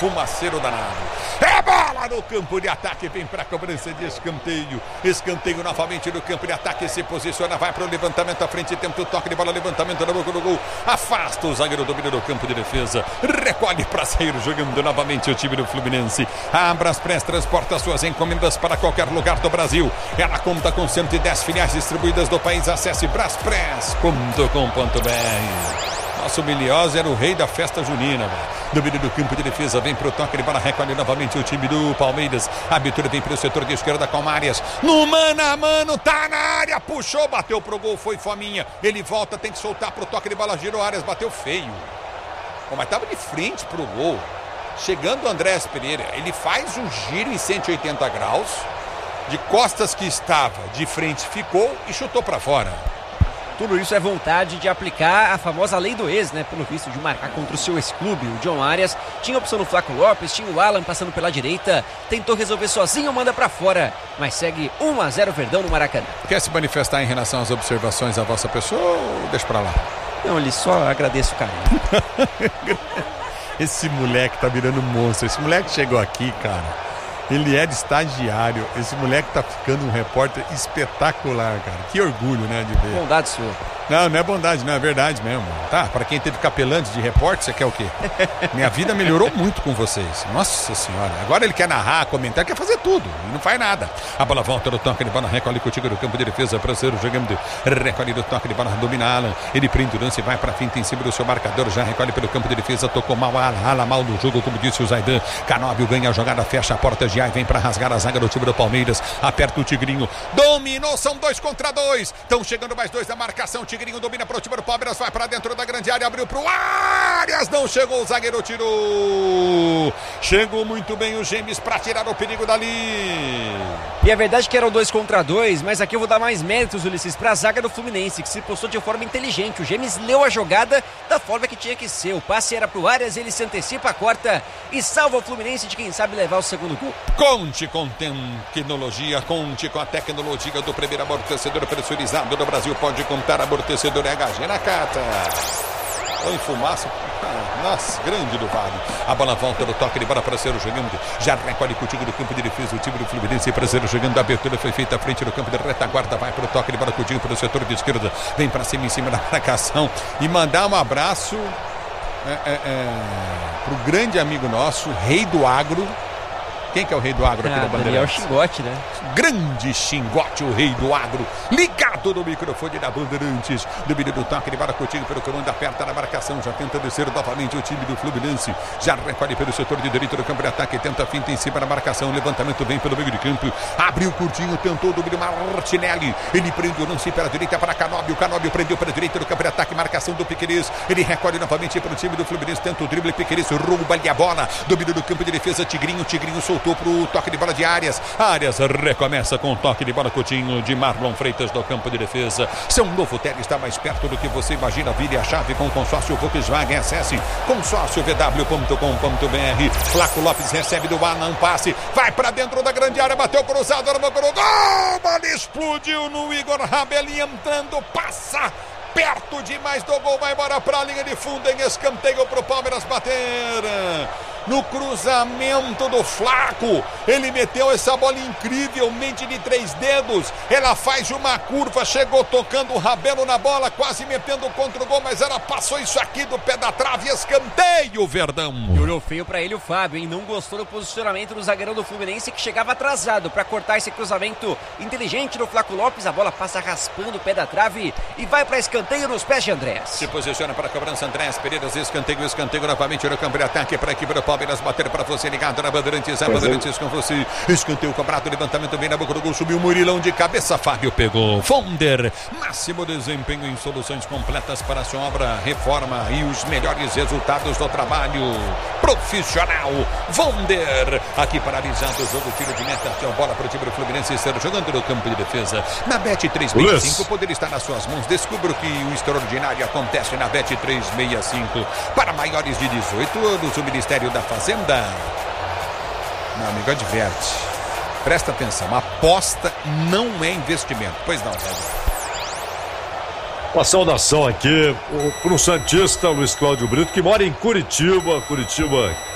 fumaceiro danado. É bola no campo de ataque, vem para a cobrança de escanteio. Escanteio novamente no campo de ataque, se posiciona, vai para o levantamento à frente, tenta o toque de bola, levantamento na boca do gol. Afasta o zagueiro, domina no campo de defesa. Recolhe para sair jogando novamente o time do Fluminense. A Braspress transporta suas encomendas para qualquer lugar do Brasil. Ela conta com 110 filiais distribuídas do país. Acesse braspress.com.br. Nosso Miliose era o rei da festa junina, domínio do campo de defesa, vem pro toque de bola, recolhe novamente o time do Palmeiras. A abertura vem pro setor de esquerda com Arias. No mano a mano, tá na área, puxou, bateu pro gol, foi fominha. Ele volta, tem que soltar pro toque de bola, girou Arias, bateu feio. Mas tava de frente pro gol. Chegando o Andrés Pereira, ele faz um giro em 180 graus. De costas que estava, de frente ficou e chutou pra fora. Tudo isso é vontade de aplicar a famosa lei do ex, né? Pelo visto, de marcar contra o seu ex-clube. O John Arias tinha opção no Flaco Lopes, tinha o Alan passando pela direita, tentou resolver sozinho, manda pra fora, mas segue 1-0 Verdão no Maracanã. Quer se manifestar em relação às observações à vossa pessoa ou deixa pra lá? Não, ele só agradece o carinho. Esse moleque tá virando monstro. Esse moleque chegou aqui, cara. Ele é de estagiário. Esse moleque tá ficando um repórter espetacular, cara. Que orgulho, né, de ver. Bondade sua. Não é bondade, não, é verdade mesmo. Tá, pra quem teve capelante de repórter, você quer o quê? Minha vida melhorou muito com vocês. Nossa senhora. Agora ele quer narrar, comentar, quer fazer tudo. E não faz nada. A bola volta no toque de bola, recolhe contigo do campo de defesa, Pranceiro jogando, recolhe do toque de bola, domina Alan. Ele prende o lance e vai pra finta em cima do seu marcador, já recolhe pelo campo de defesa, tocou mal Alan mal no jogo, como disse o Zaidan. Canóbio ganha a jogada, fecha a porta de vem para rasgar a zaga do time do Palmeiras, aperta o Tigrinho, dominou, são 2 contra 2, estão chegando mais 2 na marcação, Tigrinho domina para o time do Palmeiras, vai para dentro da grande área, abriu para o Arias, não chegou, o zagueiro tirou, chegou muito bem o Gemes para tirar o perigo dali. E é verdade que eram 2 contra 2, mas aqui eu vou dar mais méritos, Ulisses, para a zaga do Fluminense, que se postou de forma inteligente. O Gemes leu a jogada da forma que tinha que ser, o passe era para o Arias, ele se antecipa, corta e salva o Fluminense de quem sabe levar o segundo gol. Conte com tecnologia, conte com a tecnologia do primeiro amortecedor pressurizado do Brasil. Pode contar amortecedor HG na Cata. Ou em fumaça. Nossa, grande do Vale. A bola volta do toque de bola para ser jogando. Já recolhe contigo do campo de defesa. O time do Fluminense para ser jogando. A abertura foi feita à frente do campo de retaguarda. Vai para o toque de bola contigo para o setor de esquerda. Vem para cima em cima da marcação. E mandar um abraço pro grande amigo nosso, rei do agro. Quem que é o rei do agro aqui na Bandeirantes? É o Xingote, né? Grande Xingote, o rei do agro. Ligado no microfone da Bandeirantes. Domínio do toque de bola contigo pelo comando, aperta na marcação. Já tenta descer novamente o time do Fluminense. Já recolhe pelo setor de direito do campo de ataque. Tenta a finta em cima da marcação. Levantamento vem pelo meio de campo. Abriu curtinho, tentou o domínio Martinelli. Ele prende o lance pela direita para Canóbio. Canóbio prendeu pela direita do campo de ataque. Marcação do Piquerez. Ele recolhe novamente para o time do Fluminense. Tenta o drible. Piquerez rouba-lhe a bola. Domínio do campo de defesa. Tigrinho soltou pro toque de bola de Arias. Arias recomeça com o toque de bola Coutinho de Marlon Freitas do campo de defesa. Seu novo tele está mais perto do que você imagina. Vire a chave com o consórcio Volkswagen. Acesse consórciovw.com.br. Flaco Lopes recebe do Alan, passe, vai para dentro da grande área, bateu cruzado, armou para o gol, bola explodiu no Igor Rabelli, entrando, passa perto demais do gol, vai embora para a linha de fundo, em escanteio para o Palmeiras bater. No cruzamento do Flaco, ele meteu essa bola incrivelmente de 3 dedos, ela faz uma curva, chegou tocando o Rabelo na bola, quase metendo contra o gol, mas ela passou isso aqui do pé da trave, escanteio, Verdão. E olhou feio pra ele o Fábio, hein? Não gostou do posicionamento do zagueirão do Fluminense, que chegava atrasado pra cortar esse cruzamento inteligente do Flaco Lopes, a bola passa raspando o pé da trave e vai pra escanteio nos pés de Andrés. Se posiciona para a cobrança Andrés Pereira, escanteio novamente no campo de ataque para a equipe do Palmeiras, bater para você, ligado na Bandeirantes, a Bandeirantes com você, escanteio cobrado, levantamento bem na boca do gol, subiu o Murilão de cabeça, Fábio pegou, Fonder, máximo desempenho em soluções completas para a sua obra, reforma e os melhores resultados do trabalho profissional, Fonder, aqui paralisado o jogo, tiro de meta, a bola para o time do Fluminense, ser jogando no campo de defesa, na Bet365, poder estar nas suas mãos, descubra que o extraordinário acontece na Bet365, para maiores de 18 anos, o Ministério da Fazenda. Meu amigo, adverte. Presta atenção, aposta não é investimento. Pois não, Zé. Uma saudação aqui para o Santista Luiz Cláudio Brito, que mora em Curitiba. Curitiba